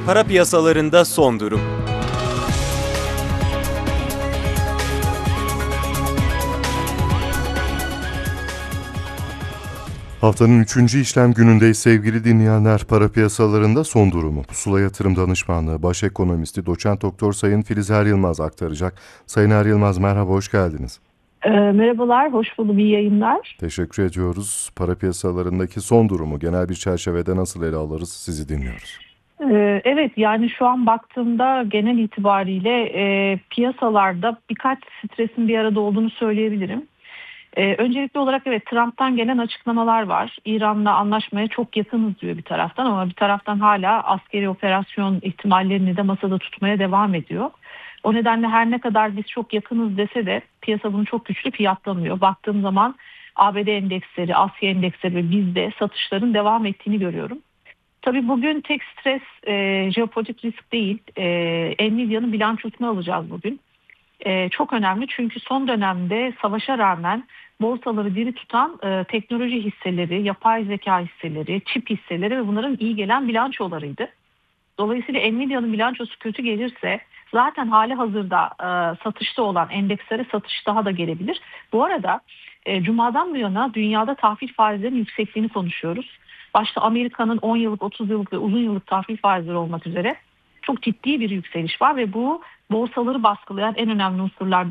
Para piyasalarında son durum. Haftanın 3. işlem günündeyiz sevgili dinleyenler. Para piyasalarında son durumu Pusula Yatırım Danışmanlığı Baş Ekonomisti Doçent Doktor Sayın Filiz Er Yılmaz aktaracak. Sayın Er Yılmaz, merhaba, hoş geldiniz. Merhabalar, hoş buldum, iyi yayınlar. Teşekkür ediyoruz. Para piyasalarındaki son durumu genel bir çerçevede nasıl ele alırız, sizi dinliyoruz. Evet, yani şu an baktığımda genel itibariyle piyasalarda birkaç stresin bir arada olduğunu söyleyebilirim. Öncelikli olarak evet, Trump'tan gelen açıklamalar var. İran'la anlaşmaya çok yakınız diyor bir taraftan, ama bir taraftan hala askeri operasyon ihtimallerini de masada tutmaya devam ediyor. O nedenle her ne kadar biz çok yakınız dese de piyasa bunu çok güçlü fiyatlamıyor. Baktığım zaman ABD endeksleri, Asya endeksleri ve bizde satışların devam ettiğini görüyorum. Tabii bugün tek stres jeopolitik risk değil. Nvidia'nın bilançosunu alacağız bugün. Çok önemli, çünkü son dönemde savaşa rağmen borsaları diri tutan teknoloji hisseleri, yapay zeka hisseleri, çip hisseleri ve bunların iyi gelen bilançolarıydı. Dolayısıyla Nvidia'nın bilançosu kötü gelirse zaten hali hazırda satışta olan endekslere satış daha da gelebilir. Bu arada Cuma'dan bu yana dünyada tahvil faizlerinin yüksekliğini konuşuyoruz. Başta Amerika'nın 10 yıllık, 30 yıllık ve uzun yıllık tahvil faizleri olmak üzere çok ciddi bir yükseliş var ve bu borsaları baskılayan en önemli unsurlardan